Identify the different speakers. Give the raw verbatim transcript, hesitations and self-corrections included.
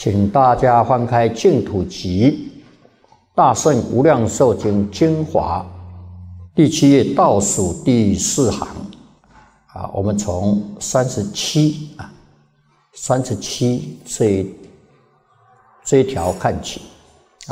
Speaker 1: 请大家翻开《净土集》大圣无量寿经精华第七页倒数第四行啊，我们从三十七啊，三十七这一这一条看起。